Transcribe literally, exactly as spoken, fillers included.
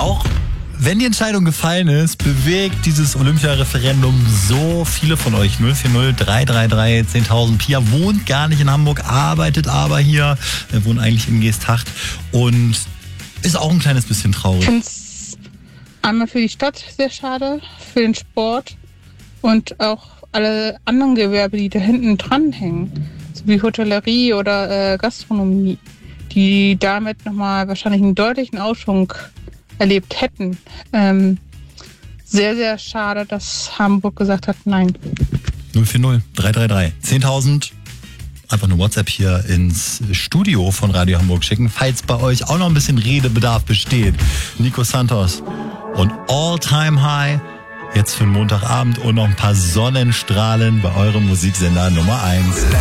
auch wenn die Entscheidung gefallen ist, bewegt dieses Olympia-Referendum so viele von euch. null vier null drei drei drei zehntausend. Pia wohnt gar nicht in Hamburg, arbeitet aber hier. Er wohnt eigentlich in Geesthacht und ist auch ein kleines bisschen traurig. Ich finde es einmal für die Stadt sehr schade, für den Sport und auch alle anderen Gewerbe, die da hinten dranhängen, so wie Hotellerie oder äh, Gastronomie, die damit nochmal wahrscheinlich einen deutlichen Aufschwung erlebt hätten. Ähm, sehr, sehr schade, dass Hamburg gesagt hat, nein. null vier null drei drei drei zehntausend. Einfach eine WhatsApp hier ins Studio von Radio Hamburg schicken, falls bei euch auch noch ein bisschen Redebedarf besteht. Nico Santos und All Time High jetzt für den Montagabend und noch ein paar Sonnenstrahlen bei eurem Musiksender Nummer eins.